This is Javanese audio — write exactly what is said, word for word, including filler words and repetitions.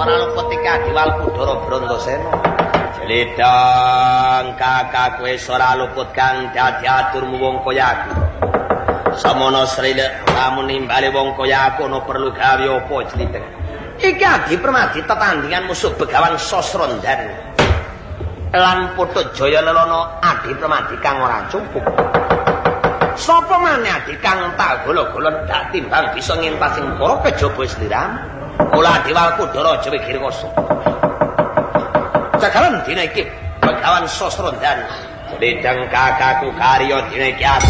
ora luput iki Adiwal Kudara Brandasena. Jelidang kakak kowe ora luput kang dadi aturmu wong kaya aku. Samono srene lamun nimbale wong kaya aku ana perlu gawe apa Jelidang? Iki Adi Permadi tetandingan musuh Begawan Sosrondan. Lan Putut Jaya Lelono Adi Permadi kang ora cukup. Sapa maneh Adi kang tak golo-golon dak timbang bisa ngentasing para kejaba sliram. Mula Adiwal Kudara aja mikir koso. Cakaran dina iki Begawan Sosrondan Jelidang kakakku karya dina iki aku